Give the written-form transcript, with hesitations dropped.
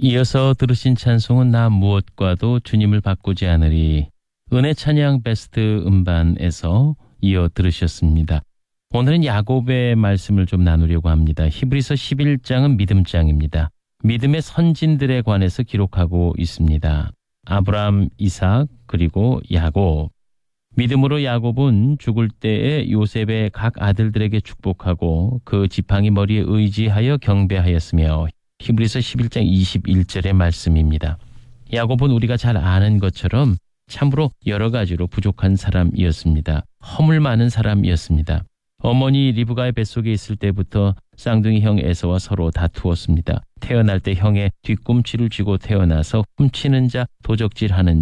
이어서 들으신 찬송은 나 무엇과도 주님을 바꾸지 않으리 은혜 찬양 베스트 음반에서 이어 들으셨습니다. 오늘은 야곱의 말씀을 좀 나누려고 합니다. 히브리서 11장은 믿음장입니다. 믿음의 선진들에 관해서 기록하고 있습니다. 아브라함, 이삭, 그리고 야곱. 믿음으로 야곱은 죽을 때에 요셉의 각 아들들에게 축복하고 그 지팡이 머리에 의지하여 경배하였으며 히브리서 11장 21절의 말씀입니다. 야곱은 우리가 잘 아는 것처럼 참으로 여러 가지로 부족한 사람이었습니다. 허물 많은 사람이었습니다. 어머니 리브가의 뱃속에 있을 때부터 쌍둥이 형 에서와 서로 다투었습니다. 태어날 때 형의 뒤꿈치를 쥐고 태어나서 훔치는 자, 도적질하는